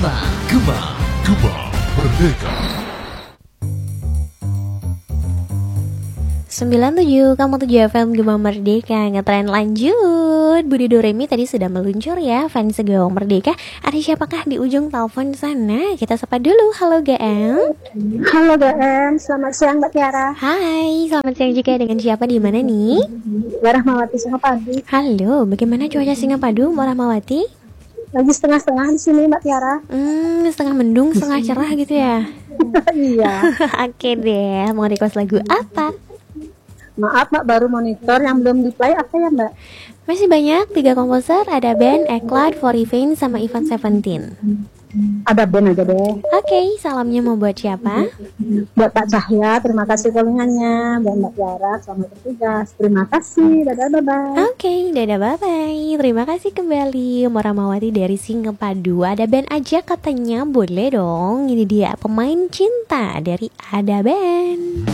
Gema Merdeka. 97,7 FM Gema Merdeka. Ngetren lanjut. Budi Doremi tadi sudah meluncur ya. Fans Gema Merdeka. Ada siapakah di ujung telepon sana? Kita sapa dulu. Halo GM. Halo GM, selamat siang Mbak Tiara. Hai, selamat siang juga. Dengan siapa di mana nih? Rahmawati Singapadu. Halo, bagaimana cuaca Singapadu, Mbak Rahmawati? Lagi setengah-setengah di sini Mbak Tiara. Setengah mendung, setengah cerah gitu ya. Iya. Oke deh, mau request lagu apa? Maaf Mbak, baru monitor yang belum di play apa ya Mbak? Masih banyak, 3 komposer, ada band, Eklat, For Revenge, sama Ivan Seventeen. Ada band aja deh. Oke, salamnya mau buat siapa? Buat Pak Cahya, terima kasih callingannya. Buat Mbak Tiara, selamat bertugas. Terima kasih, dadah bye-bye. Oke, dadah bye-bye. Terima kasih kembali Mbak Rahmawati dari Singapadu. Ada band aja katanya, boleh dong. Ini dia pemain cinta dari Ada Band.